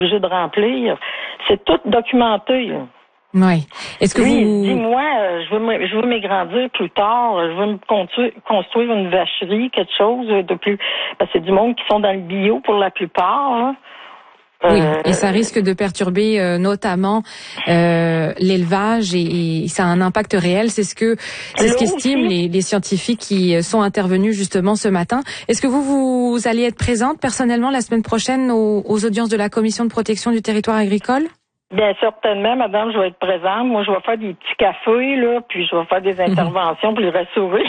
obligé de remplir. C'est tout documenté, là. Oui. Est-ce que lui, vous... il dit, moi, je veux m'agrandir plus tard, je veux me construire une vacherie, quelque chose de plus... Parce que c'est du monde qui sont dans le bio pour la plupart, là. Oui, et ça risque de perturber notamment l'élevage et ça a un impact réel. C'est ce qu'estiment les scientifiques qui sont intervenus justement ce matin. Est-ce que vous allez être présente personnellement la semaine prochaine aux audiences de la Commission de protection du territoire agricole? Bien certainement, madame, je vais être présente. Moi, je vais faire des petits cafés, là, puis je vais faire des interventions pour les rassurer.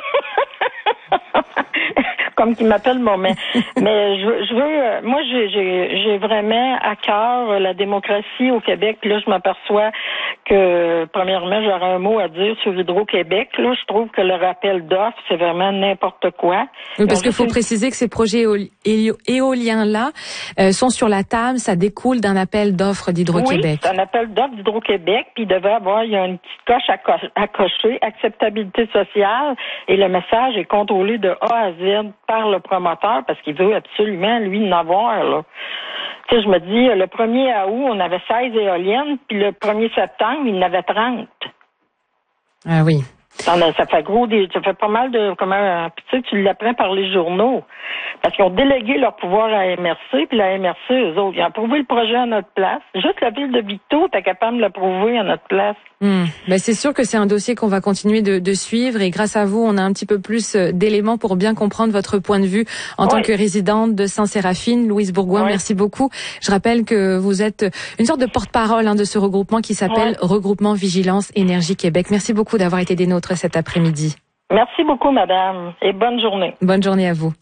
Comme qu'ils m'appellent moi, mais je veux, moi j'ai vraiment à cœur la démocratie au Québec. Puis là, je m'aperçois que premièrement, j'aurais un mot à dire sur Hydro-Québec. Là, je trouve que le rappel d'offres, c'est vraiment n'importe quoi. Oui, parce qu'il faut préciser que ces projets éoliens-là sont sur la table, ça découle d'un appel d'offres d'Hydro-Québec. Oui, c'est un appel d'offres d'Hydro-Québec, puis il y a une petite coche à cocher, acceptabilité sociale, et le message est contrôlé de A à Z par le promoteur, parce qu'il veut absolument, lui, en avoir, là. Tu sais, je me dis, le 1er août, on avait 16 éoliennes, puis le 1er septembre, il y en avait 30. Ah oui. Ça fait pas mal de... tu l'apprends par les journaux. Parce qu'ils ont délégué leur pouvoir à la MRC, puis la MRC, eux autres, ils ont approuvé le projet à notre place. Juste la ville de Victo était capable de l'approuver à notre place. Ben c'est sûr que c'est un dossier qu'on va continuer de suivre et grâce à vous, on a un petit peu plus d'éléments pour bien comprendre votre point de vue en tant que résidente de Saint-Séraphine. Louise Bourgoin, merci beaucoup. Je rappelle que vous êtes une sorte de porte-parole de ce regroupement qui s'appelle Regroupement Vigilance Énergie Québec. Merci beaucoup d'avoir été des nôtres cet après-midi. Merci beaucoup, madame, et bonne journée. Bonne journée à vous.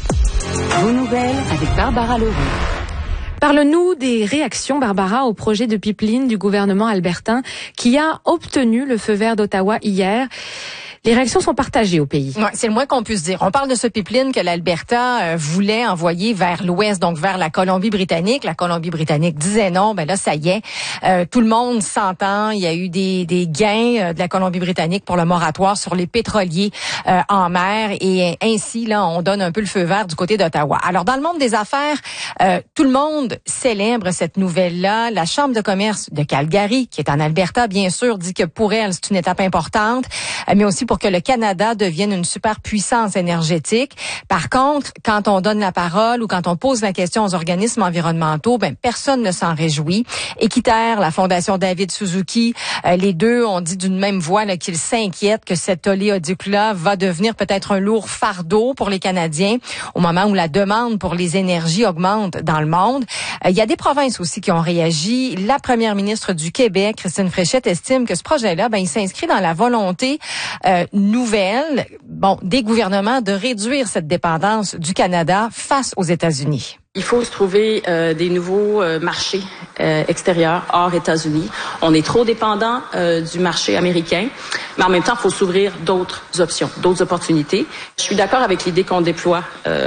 Vos nouvelles avec Barbara Leroux. Parle-nous des réactions, Barbara, au projet de pipeline du gouvernement albertain qui a obtenu le feu vert d'Ottawa hier. Les réactions sont partagées au pays. Ouais, c'est le moins qu'on puisse dire. On parle de ce pipeline que l'Alberta voulait envoyer vers l'ouest, donc vers la Colombie-Britannique. La Colombie-Britannique disait non. Ben là, ça y est. Tout le monde s'entend. Il y a eu des gains de la Colombie-Britannique pour le moratoire sur les pétroliers en mer. Et ainsi, là, on donne un peu le feu vert du côté d'Ottawa. Alors, dans le monde des affaires, tout le monde célèbre cette nouvelle-là. La Chambre de commerce de Calgary, qui est en Alberta, bien sûr, dit que pour elle, c'est une étape importante, mais aussi pour que le Canada devienne une superpuissance énergétique. Par contre, quand on donne la parole ou quand on pose la question aux organismes environnementaux, personne ne s'en réjouit. Équiterre, la Fondation David Suzuki, les deux ont dit d'une même voix qu'ils s'inquiètent que cet oléoduc-là va devenir peut-être un lourd fardeau pour les Canadiens au moment où la demande pour les énergies augmente dans le monde. Il y a des provinces aussi qui ont réagi. La première ministre du Québec, Christine Fréchette, estime que ce projet-là, il s'inscrit dans la volonté nouvelle, des gouvernements de réduire cette dépendance du Canada face aux États-Unis. Il faut se trouver des nouveaux marchés extérieurs hors États-Unis. On est trop dépendant du marché américain, mais en même temps, il faut s'ouvrir d'autres options, d'autres opportunités. Je suis d'accord avec l'idée qu'on déploie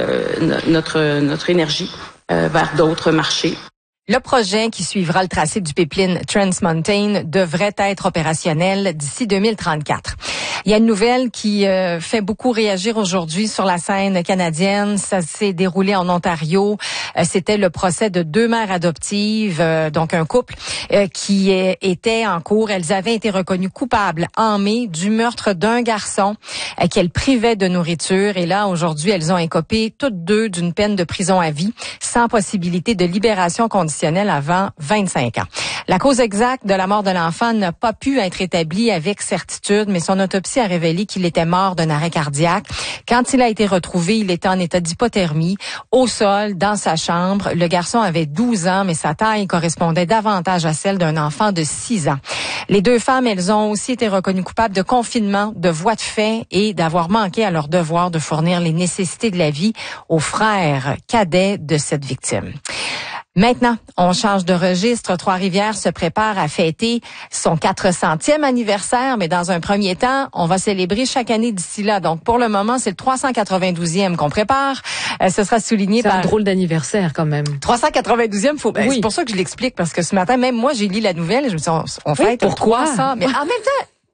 notre énergie vers d'autres marchés. Le projet qui suivra le tracé du pipeline Trans Mountain devrait être opérationnel d'ici 2034. Il y a une nouvelle qui fait beaucoup réagir aujourd'hui sur la scène canadienne. Ça s'est déroulé en Ontario. C'était le procès de deux mères adoptives, donc un couple qui était en cours. Elles avaient été reconnues coupables en mai du meurtre d'un garçon qu'elles privaient de nourriture. Et là, aujourd'hui, elles ont écopé toutes deux d'une peine de prison à vie, sans possibilité de libération conditionnelle avant 25 ans. La cause exacte de la mort de l'enfant n'a pas pu être établie avec certitude, mais son autopsie a révélé qu'il était mort d'un arrêt cardiaque. Quand il a été retrouvé, il était en état d'hypothermie, au sol, dans sa chambre. Le garçon avait 12 ans, mais sa taille correspondait davantage à celle d'un enfant de 6 ans. Les deux femmes, elles ont aussi été reconnues coupables de confinement, de voies de fait et d'avoir manqué à leur devoir de fournir les nécessités de la vie aux frères cadets de cette victime. Maintenant, on change de registre. Trois-Rivières se prépare à fêter son 400e anniversaire, mais dans un premier temps, on va célébrer chaque année d'ici là. Donc, pour le moment, c'est le 392e qu'on prépare. Ce sera souligné par... C'est un drôle d'anniversaire, quand même. 392e, oui. C'est pour ça que je l'explique, parce que ce matin, même moi, j'ai lu la nouvelle et je me suis dit, on fête pourquoi? 300. Mais en même temps,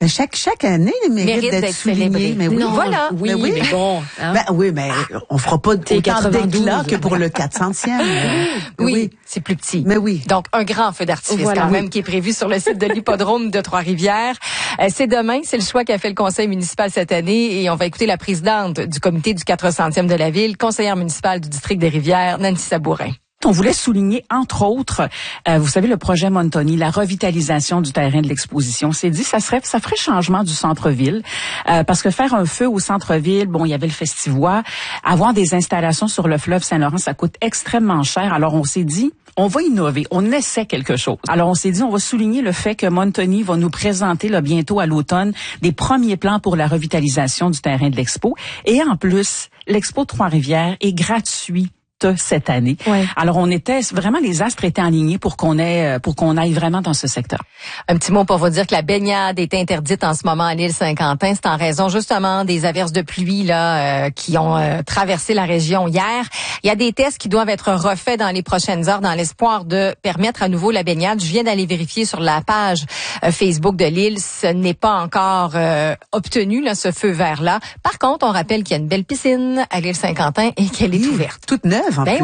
chaque année, il mérite d'être souligné. Mais oui, non, voilà. Oui, mais bon. Hein? Oui, mais on fera pas autant d'éclat que pour le 400e. Oui, c'est plus petit. Mais oui. Donc, un grand feu d'artifice quand même qui est prévu sur le site de l'hippodrome de Trois-Rivières. C'est demain, c'est le choix qu'a fait le conseil municipal cette année et on va écouter la présidente du comité du 400e de la ville, conseillère municipale du district des Rivières, Nancy Sabourin. On voulait souligner, entre autres, vous savez, le projet Montoni, la revitalisation du terrain de l'exposition. On s'est dit, ça ferait changement du centre-ville, parce que faire un feu au centre-ville, bon, il y avait le Festivois, avoir des installations sur le fleuve Saint-Laurent, ça coûte extrêmement cher. Alors, on s'est dit, on va innover, on essaie quelque chose. Alors, on s'est dit, on va souligner le fait que Montoni va nous présenter là, bientôt à l'automne des premiers plans pour la revitalisation du terrain de l'expo. Et en plus, l'expo de Trois-Rivières est gratuit cette année. Ouais. Alors les astres étaient alignés pour qu'on aille vraiment dans ce secteur. Un petit mot pour vous dire que la baignade est interdite en ce moment à l'île Saint-Quentin. C'est en raison justement des averses de pluie là qui ont traversé la région hier. Il y a des tests qui doivent être refaits dans les prochaines heures dans l'espoir de permettre à nouveau la baignade. Je viens d'aller vérifier sur la page Facebook de l'île. Ce n'est pas encore obtenu là, ce feu vert là. Par contre, on rappelle qu'il y a une belle piscine à l'île Saint-Quentin et qu'elle est ouverte. Toute neuve.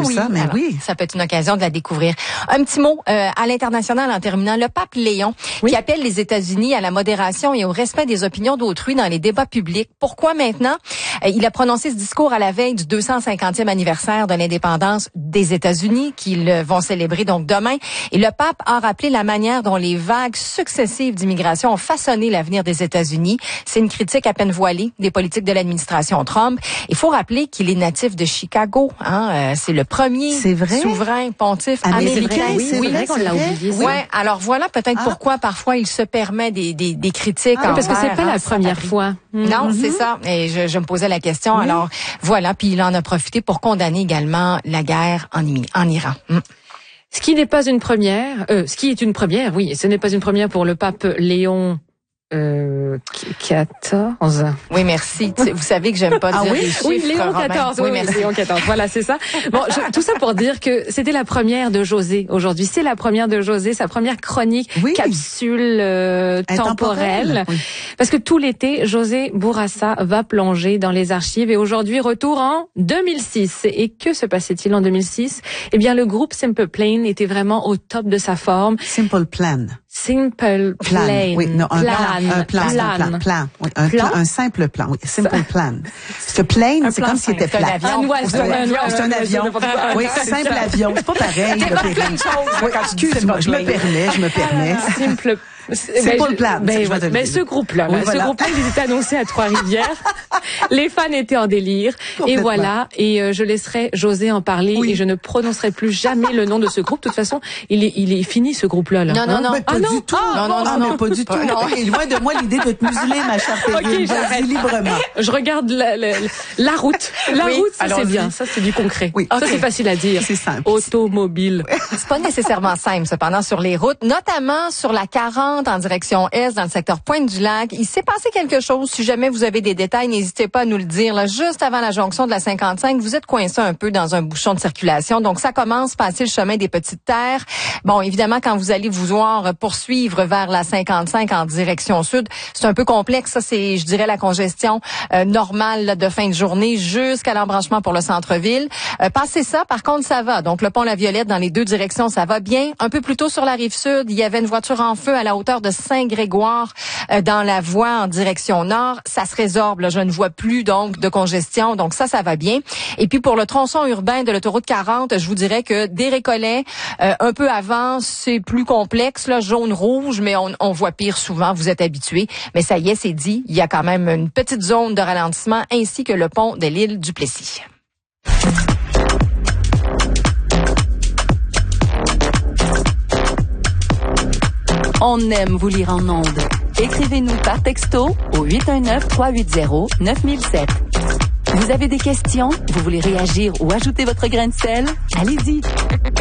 Ça peut être une occasion de la découvrir. Un petit mot à l'international en terminant. Le pape Léon qui appelle les États-Unis à la modération et au respect des opinions d'autrui dans les débats publics. Pourquoi maintenant? Il a prononcé ce discours à la veille du 250e anniversaire de l'indépendance des États-Unis qu'ils vont célébrer donc demain. Et le pape a rappelé la manière dont les vagues successives d'immigration ont façonné l'avenir des États-Unis. C'est une critique à peine voilée des politiques de l'administration Trump. Il faut rappeler qu'il est natif de Chicago, c'est le premier souverain pontife américain. C'est vrai qu'on l'a oublié. Ouais, alors voilà peut-être pourquoi parfois il se permet des critiques. Parce que c'est pas la première fois. Non, c'est ça. Et je me posais la question. Oui. Alors voilà, puis il en a profité pour condamner également la guerre en Iran. Ce qui n'est pas une première, ce qui est une première, oui, ce n'est pas une première pour le pape Léon 14. Oui, merci. Vous savez que j'aime pas dire les chiffres. Oui, Léon 14. Oui, merci. Léon 14. Voilà, c'est ça. Bon, tout ça pour dire que c'était la première de José aujourd'hui. C'est la première de José, sa première chronique capsule temporelle. Oui. Parce que tout l'été, José Bourassa va plonger dans les archives et aujourd'hui, retour en 2006. Et que se passait-il en 2006? Eh bien, le groupe Simple Plan était vraiment au top de sa forme. Simple Plan. Simple Plan. Oui, non, un simple plan. Oui, simple plan. Ce plane, c'est comme s'il était plat. Un oiseau. C'est un avion. Oui, simple avion. C'est pas pareil. Excuse-moi, je me permets. Simple Plan. Mais ce groupe-là, il était annoncé à Trois-Rivières. Les fans étaient en délire. Et voilà. Et je laisserai José en parler et je ne prononcerai plus jamais le nom de ce groupe. De toute façon, il est fini ce groupe-là. Non. Pas du tout. Non, pas du tout. Et loin de moi l'idée de te museler, ma chère Périne. Vas-y librement. Je regarde la route. La route, ça c'est bien. Ça c'est du concret. Oui. Ça c'est facile à dire. C'est simple. Automobile. C'est pas nécessairement simple, cependant, sur les routes, notamment sur la 40 en direction est, dans le secteur Pointe-du-Lac. Il s'est passé quelque chose. Si jamais vous avez des détails, n'hésitez pas à nous le dire. Là, juste avant la jonction de la 55, vous êtes coincé un peu dans un bouchon de circulation. Donc, ça commence, passer le chemin des Petites Terres. Bon, évidemment, quand vous allez vous voir poursuivre vers la 55 en direction sud, c'est un peu complexe. Ça, c'est, je dirais, la congestion normale là, de fin de journée jusqu'à l'embranchement pour le centre-ville. Passez ça, par contre, ça va. Donc, le pont La Violette, dans les deux directions, ça va bien. Un peu plus tôt sur la rive sud, il y avait une voiture en feu à la hauteur de Saint-Grégoire dans la voie en direction nord. Ça se résorbe. Là, je ne vois plus donc de congestion. Donc, ça va bien. Et puis, pour le tronçon urbain de l'autoroute 40, je vous dirais que des Récollets, un peu avant, c'est plus complexe, là, jaune-rouge, mais on voit pire souvent. Vous êtes habitués. Mais ça y est, c'est dit. Il y a quand même une petite zone de ralentissement ainsi que le pont de l'île du Plessis. On aime vous lire en ondes. Écrivez-nous par texto au 819-380-9007. Vous avez des questions? Vous voulez réagir ou ajouter votre grain de sel? Allez-y!